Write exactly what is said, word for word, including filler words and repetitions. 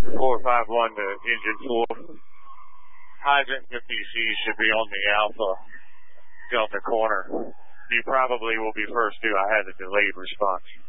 four five one to engine four. Hydrant fifty C should be on the Alpha Delta corner. You probably will be first due. I had a delayed response.